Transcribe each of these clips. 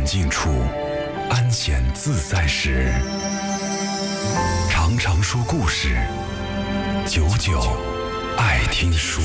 境处，安闲自在时，常常说故事，久久爱听书。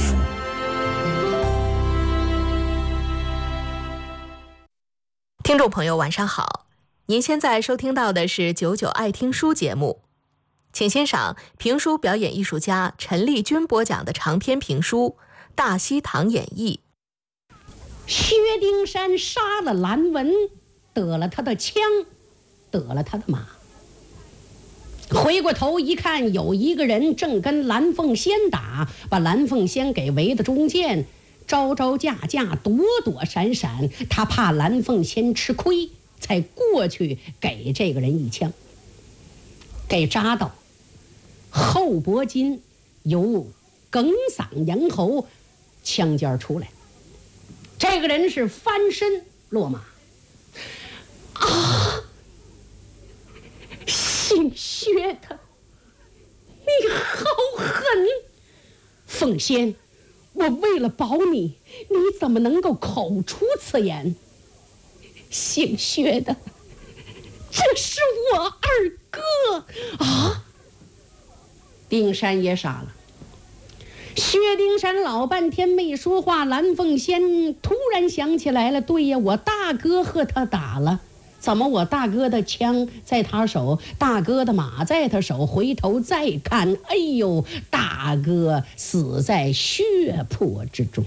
听众朋友晚上好，您现在收听到的是久久爱听书节目，请欣赏评书表演艺术家陈丽君播讲的长篇评书《大西堂演义》。 薛丁山杀了蓝文，得了他的枪，得了他的马。回过头一看，有一个人正跟蓝凤仙打，把蓝凤仙给围在中间，招招架架，躲躲闪闪。他怕蓝凤仙吃亏，才过去给这个人一枪，给扎到后脖筋，由哽嗓咽喉，枪尖出来。这个人是翻身落马。啊！姓薛的，你好狠！凤仙，我为了保你，你怎么能够口出此言？姓薛的，这是我二哥啊！丁山也傻了。薛丁山老半天没说话，蓝凤仙突然想起来了，对呀，我大哥和他打了，怎么我大哥的枪在他手，大哥的马在他手，回头再看，哎呦，大哥死在血泊之中。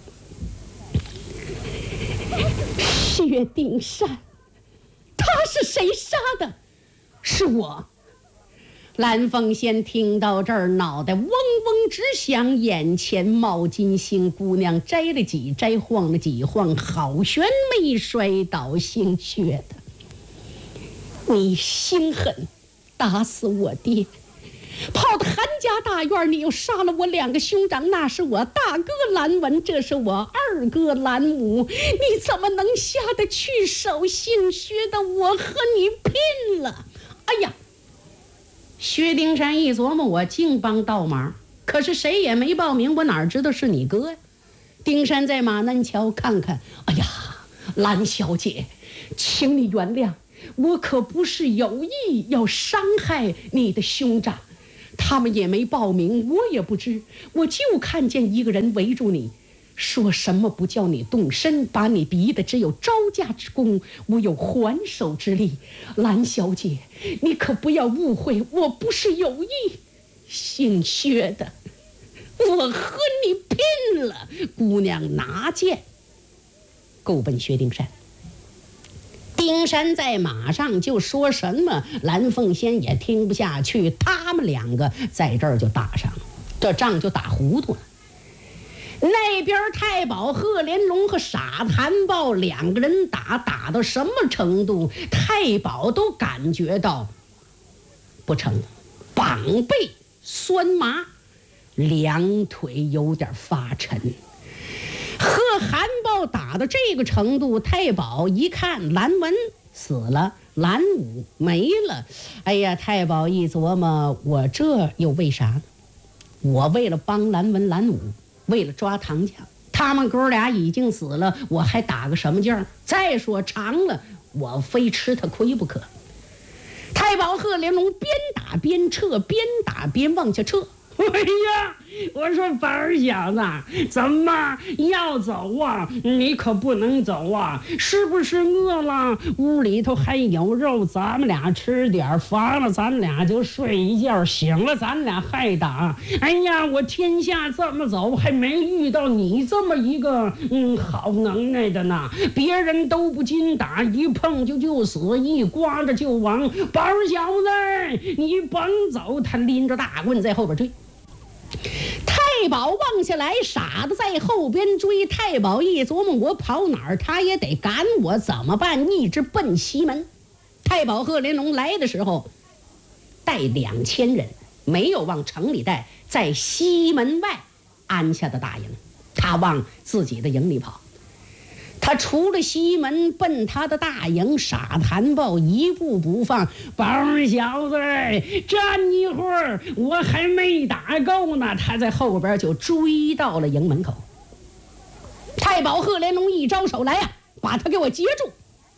薛丁山，他是谁杀的？是我。蓝凤仙听到这儿，脑袋嗡嗡直响，眼前冒金星姑娘摘了几摘，晃了几晃，好悬没摔倒。姓薛的，你心狠，打死我爹，跑到韩家大院，你又杀了我两个兄长，那是我大哥蓝文，这是我二哥蓝武，你怎么能下得去手？姓薛的，我和你拼了！哎呀！薛丁山一琢磨，我净帮倒忙，可是谁也没报名，我哪知道是你哥呀？丁山在马南桥看看，哎呀，蓝小姐，请你原谅，我可不是有意要伤害你的兄长，他们也没报名，我也不知，我就看见一个人围住你，说什么不叫你动身，把你逼得只有招架之功，无有还手之力。蓝小姐，你可不要误会，我不是有意。姓薛的，我和你拼了！姑娘拿剑够奔薛丁山。丁山在马上就说什么，蓝凤仙也听不下去，他们两个在这儿就打上了，这仗就打糊涂了。那边太保贺连龙和傻谭豹两个人打到什么程度，太保都感觉到不成，膀背酸麻，两腿有点发沉。贺韩豹打到这个程度，太保一看蓝文死了，蓝武没了，哎呀，太保一琢磨，我这又为啥呢？我为了帮蓝文蓝武，为了抓唐家，他们哥俩已经死了，我还打个什么劲儿？再说长了，我非吃他亏不可。太保贺连龙边打边撤，边打边往下撤。 哎呀，我说板儿小子，怎么要走啊？你可不能走啊！是不是饿了？屋里头还有肉，咱们俩吃点，乏了咱俩就睡一觉，醒了咱俩还打。哎呀，我天下这么走，还没遇到你这么一个好能耐的呢。别人都不禁打，一碰就死，一刮着就亡。板儿小子，你甭走！他拎着大棍在后边追。 太保望下来，傻子在后边追。太保一琢磨，我跑哪儿他也得赶我，怎么办？一直奔西门。太保贺连龙来的时候带2000人，没有往城里带，在西门外安下的大营，他往自己的营里跑。他出了西门奔他的大营，傻谭豹一步不放。宝小子，站一会儿，我还没打够呢。他在后边就追到了营门口。太保贺连龙一招手来呀，把他给我截住。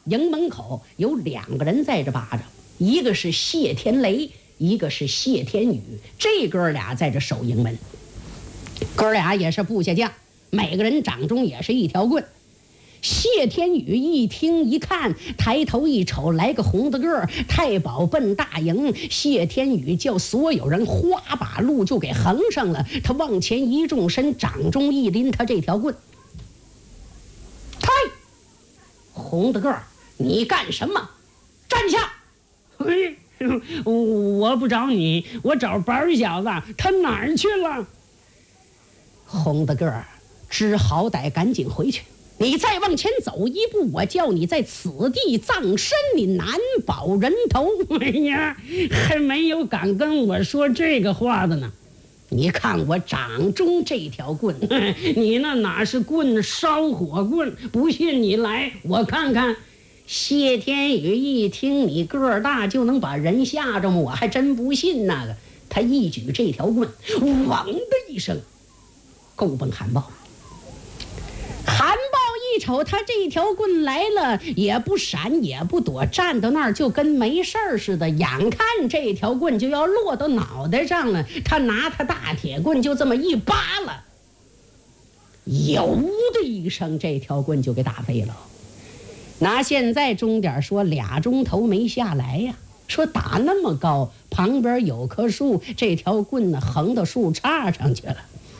营门口有2个人在这把着，一个是谢天雷，一个是谢天宇，这哥俩在这守营门。哥俩也是部下将，每个人掌中也是一条棍。谢天宇一听一看，抬头一瞅，来个红的个，太保奔大营。谢天宇叫所有人花把路就给横上了，他往前一纵身，掌中一拎他这条棍。嗨，红的个，你干什么？站下！ 嘿，我不找你，我找板小子，他哪儿去了？ 红的个知好歹赶紧回去，你再往前走一步，我叫你在此地葬身，你难保人头。 哎呀，还没有敢跟我说这个话的呢。 你看我掌中这条棍， 你那哪是棍，烧火棍？不信你来，我看看。 谢天宇一听你个儿大就能把人吓着吗？我还真不信那个。他一举这条棍，汪的一声，够奔韩豹。韩豹一瞅他这条棍来了，也不闪也不躲，站到那儿就跟没事儿似的。眼看这条棍就要落到脑袋上了，他拿他大铁棍就这么一扒拉，有的一声，这条棍就给打飞了。拿现在钟点说，2钟头没下来呀。说打那么高，旁边有棵树，这条棍呢横到树杈上去了。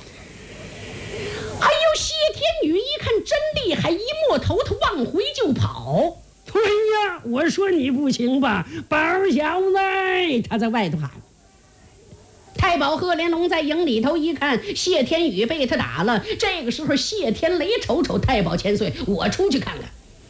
哎呦，谢天宇一看真厉害，一摸头，他往回就跑。 哎呀，我说你不行吧，板小子！ 他在外头喊。太保贺连龙在营里头一看，谢天宇被他打了。这个时候，谢天雷瞅瞅太保千岁，我出去看看。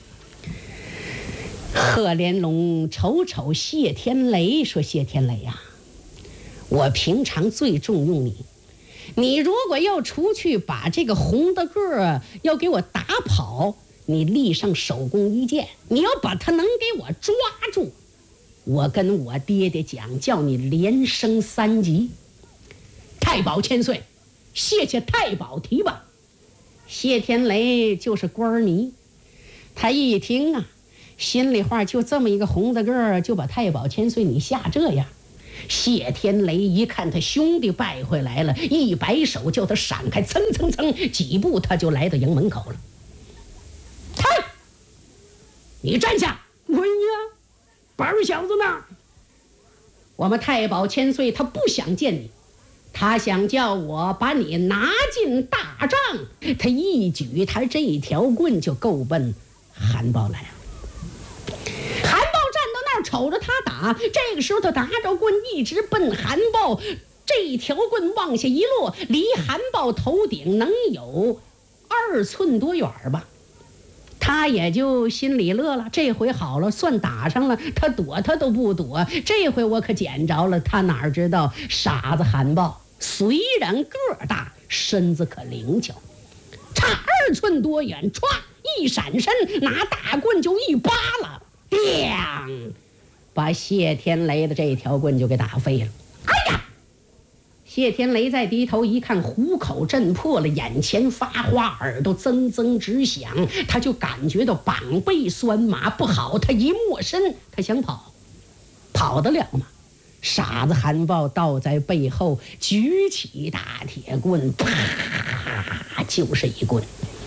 贺连龙瞅瞅谢天雷，说：“谢天雷呀，我平常最重用你，你如果要出去把这个红的个要给我打跑，你立上手工一件，你要把他能给我抓住，我跟我爹爹讲，叫你连升3级。太保千岁，谢谢太保提拔。”谢天雷就是官迷，他一听啊，心里话就这么一个红的个就把太保千岁你吓这样。谢天雷一看他兄弟败回来了，一摆手叫他闪开，蹭蹭蹭几步他就来到营门口了。嗨，你站下！ 哎呀，板小子呢？ 我们太保千岁他不想见你，他想叫我把你拿进大帐。他一举他这条棍就够奔韩豹来了。韩豹站到那儿瞅着他打，这个时候他拿着棍一直奔韩豹，这条棍往下一落，离韩豹头顶能有2寸多远吧。他也就心里乐了，这回好了，算打上了，他躲他都不躲，这回我可捡着了。他哪知道傻子韩豹虽然个儿大，身子可灵巧，差2寸多远，歘一闪身，拿大棍就一扒拉，叮，把谢天雷的这条棍就给打飞了。哎呀！谢天雷再低头一看，虎口震破了，眼前发花，耳朵增增直响，他就感觉到膀背酸麻，不好。他一摸身，他想跑，跑得了吗？傻子韩豹倒在背后，举起大铁棍，啪，就是一棍。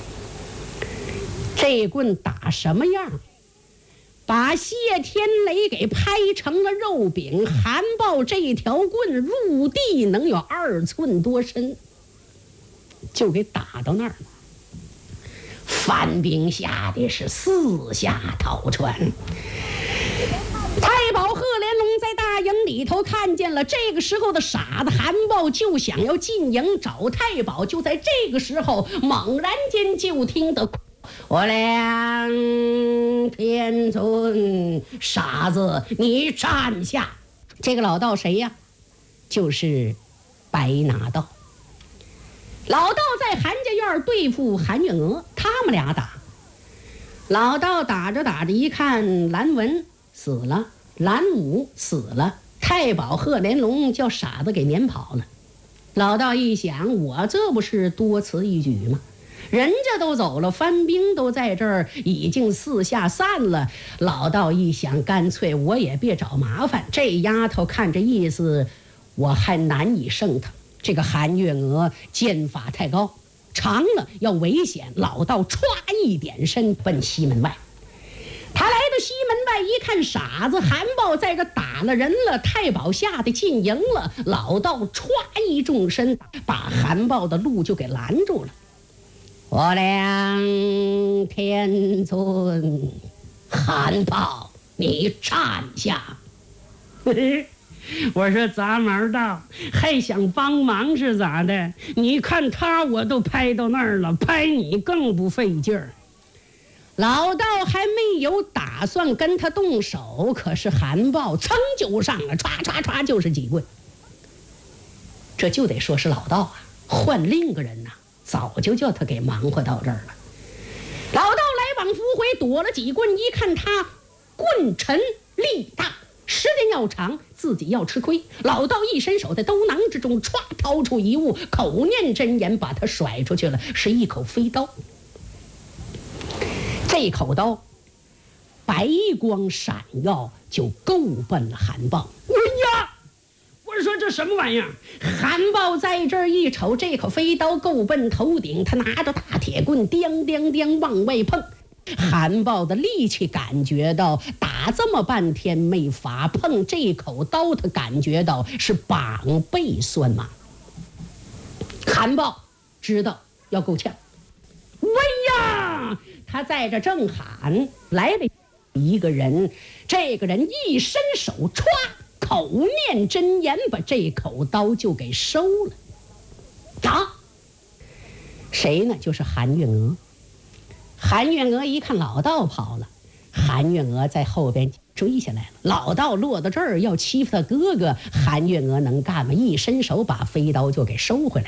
这棍打什么样？把谢天雷给拍成了肉饼，韩豹这条棍入地能有2寸多深，就给打到那儿了。番兵吓得是四下逃窜。太保贺连龙在大营里头看见了，这个时候的傻子韩豹就想要进营找太保，就在这个时候，猛然间就听得我梁天尊，傻子，你站下！这个老道谁呀？就是白拿道。老道在韩家院对付韩月娥，他们俩打。老道打着打着，一看蓝文死了，蓝武死了，太保贺连龙叫傻子给撵跑了。老道一想，我这不是多此一举吗？ 人家都走了，番兵都在这儿，已经四下散了。老道一想，干脆我也别找麻烦。这丫头看这意思，我还难以胜她。这个韩月娥剑法太高，长了要危险。老道歘一点身奔西门外。他来到西门外一看，傻子韩豹在这打了人了，太保吓得进营了。老道歘一纵身，把韩豹的路就给拦住了。我梁天尊，韩豹，你站下。 我说杂毛道还想帮忙是咋的？你看他我都拍到那儿了，拍你更不费劲儿。 老道还没有打算跟他动手，可是韩豹噌就上了，唰唰唰就是几棍。这就得说是老道啊，换另个人呐，早就叫他给忙活到这儿了。老道来往伏回，躲了几棍，一看他棍沉力大，时间要长，自己要吃亏。老道一伸手，在兜囊之中歘掏出一物，口念真言，把他甩出去了，是一口飞刀。这口刀白光闪耀，就够奔了韩豹。 哎呀，我说这什么玩意儿？ 韩豹在这儿一瞅，这口飞刀够奔头顶，他拿着大铁棍叮叮叮往外碰。韩豹的力气感觉到打这么半天没法碰，这口刀他感觉到是膀背酸麻。韩豹知道要够呛，喂呀！他在这正喊，来了一个人，这个人一伸手，歘，口念真言，把这口刀就给收了。啊，谁呢？就是韩月娥。韩月娥一看老道跑了，韩月娥在后边追下来了。老道落到这儿要欺负他哥哥，韩月娥能干吗？一伸手把飞刀就给收回来。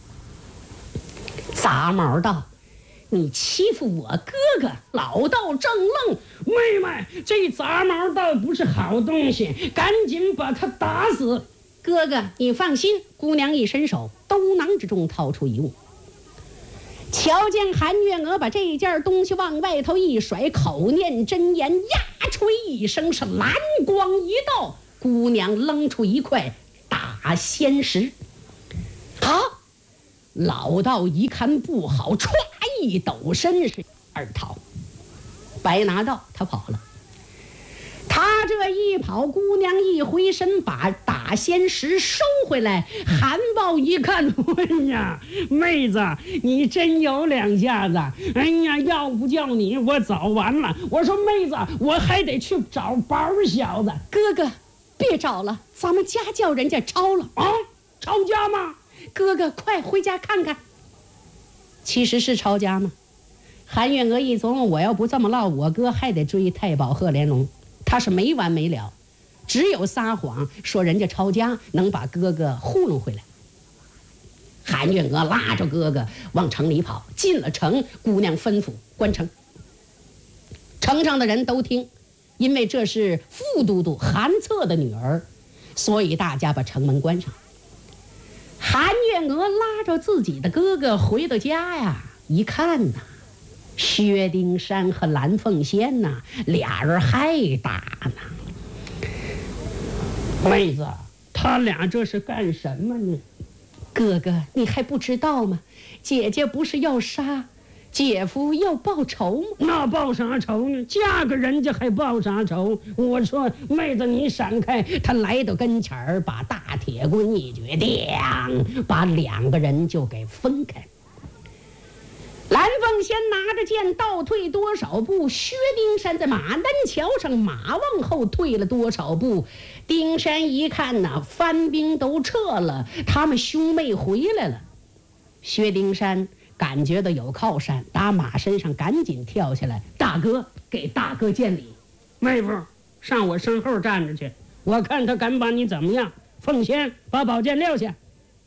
杂毛道，你欺负我哥哥！老道正愣， 妹妹，这杂毛道不是好东西，赶紧把他打死。 哥哥你放心。姑娘一伸手，兜囊之中掏出一物，瞧见韩月娥把这件东西往外头一甩，口念真言，呀吹一声，是蓝光一道，姑娘扔出一块大仙石。好，老道一看不好，歘一抖身是二逃。白拿道他跑了，他这一跑，姑娘一回身把大仙石收回来。韩豹一看， 哎呀，妹子你真有两下子，哎呀，要不叫你我早完了。我说妹子，我还得去找宝小子。 哥哥别找了，咱们家叫人家抄了。 啊，抄家吗？ 哥哥快回家看看。其实是抄家吗？韩月娥一琢磨，我要不这么唠，我哥还得追太保贺连龙，他是没完没了，只有撒谎说人家抄家，能把哥哥糊弄回来。韩月娥拉着哥哥往城里跑，进了城，姑娘吩咐关城。城上的人都听，因为这是副都督韩策的女儿，所以大家把城门关上。韩月娥拉着自己的哥哥回到家呀，一看呐，薛丁山和蓝凤仙呐，俩人还打呢。 妹子，他俩这是干什么呢？ 哥哥，你还不知道吗？姐姐不是要杀，姐夫要报仇吗？ 那报啥仇呢？嫁个人家还报啥仇？我说妹子你闪开。 他来到跟前儿，把大铁棍一举，叮，把两个人就给分开。蓝凤仙拿着剑倒退多少步，薛丁山在马鞍桥上马往后退了多少步。丁山一看呐，番兵都撤了，他们兄妹回来了。薛丁山感觉到有靠山，打马身上赶紧跳下来，大哥给大哥见礼。 妹夫上我身后站着去，我看他敢把你怎么样。凤仙把宝剑撂下。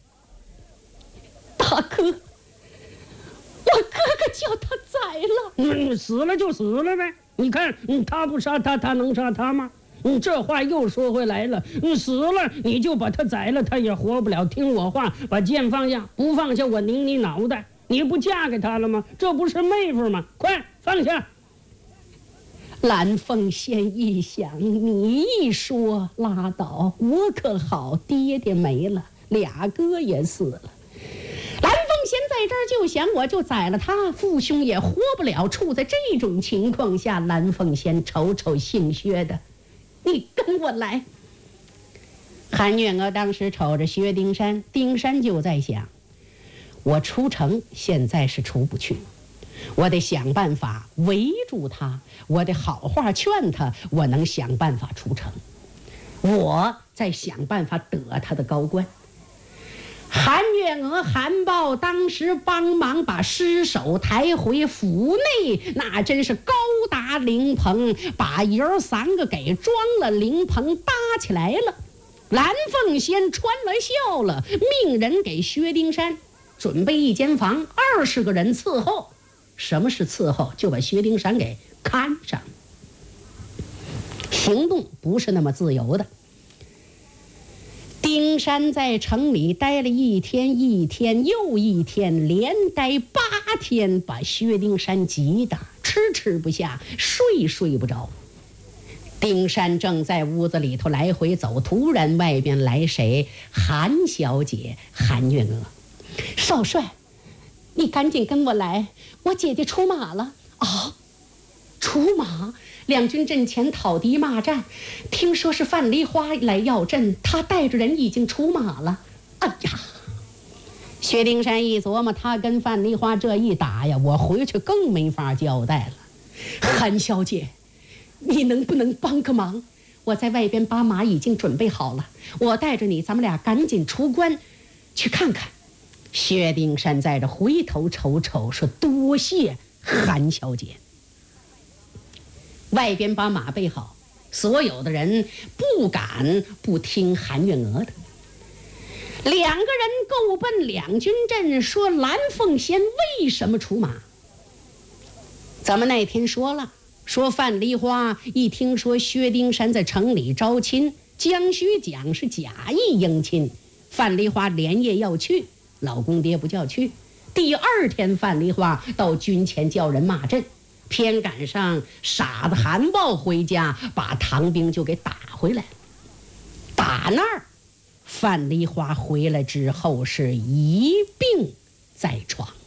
大哥，我哥哥叫他宰了。 死了就死了呗，你看他不杀他，他能杀他吗？这话又说回来了，死了你就把他宰了，他也活不了。听我话，把剑放下，不放下我拧你脑袋。 你不嫁给他了吗？这不是妹夫吗？快放下！ 蓝凤仙一想，你一说拉倒，我可好，爹爹没了，俩哥也死了。蓝凤仙在这儿就想，我就宰了他，父兄也活不了。处在这种情况下，蓝凤仙瞅瞅姓薛的，你跟我来。韩月娥当时瞅着薛丁山，丁山就在想，我出城现在是出不去，我得想办法围住他，我得好话劝他，我能想办法出城，我再想办法得他的高官。韩月娥、韩豹当时帮忙把尸首抬回府内，那真是高搭灵棚，把爷儿三个给装了，灵棚搭起来了。蓝凤仙穿了笑了，命人给薛丁山准备一间房，20个人伺候。什么是伺候？就把薛丁山给看上。行动不是那么自由的。丁山在城里待了一天又一天，连待8天，把薛丁山急得吃不下，睡不着。丁山正在屋子里头来回走，突然外边来谁？韩小姐，韩月娥。少帅，你赶紧跟我来，我姐姐出马了。啊，出马？两军阵前讨敌骂战，听说是范梨花来要阵，他带着人已经出马了。哎呀，薛丁山一琢磨，他跟范梨花这一打呀，我回去更没法交代了。韩小姐，你能不能帮个忙？我在外边把马已经准备好了，我带着你，咱们俩赶紧出关去看看。薛丁山在这回头瞅瞅，说多谢韩小姐。外边把马备好，所有的人不敢不听韩月娥的。2个人够奔两军阵，说蓝凤仙为什么出马？咱们那天说了，说范梨花一听说薛丁山在城里招亲，江须讲是假意迎亲，范梨花连夜要去，老公爹不叫去。第2天范梨花到军前叫人骂阵，偏赶上傻子韩豹回家，把唐兵就给打回来了。打那儿，范梨花回来之后是一病在床。